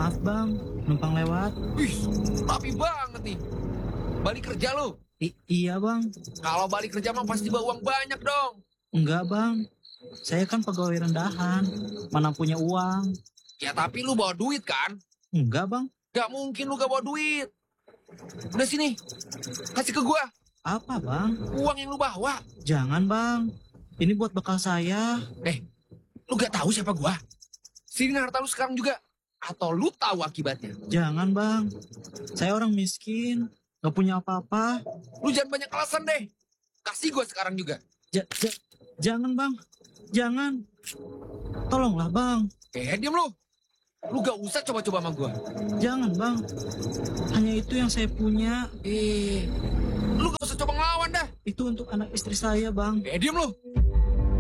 Maaf bang, numpang lewat. Wih, rapi banget nih. Balik kerja lu. Iya bang. Kalau balik kerja mah pasti bawa uang banyak dong. Enggak bang, saya kan pegawai rendahan, mana punya uang. Ya tapi lu bawa duit kan? Enggak bang. Gak mungkin lu gak bawa duit. Udah sini, kasih ke gua. Apa bang? Uang yang lu bawa. Jangan bang, ini buat bekal saya. Lu gak tahu siapa gua? Sini harta lu sekarang juga. Atau lu tahu akibatnya? Jangan bang, saya orang miskin, gak punya apa-apa. Lu jangan banyak alasan deh. Kasih gua sekarang juga. Jangan bang, jangan. Tolonglah bang. Diam lu. Lu gak usah coba-coba sama gua. Jangan bang, hanya itu yang saya punya. Lu gak usah coba ngelawan dah. Itu untuk anak istri saya bang. Diam lu.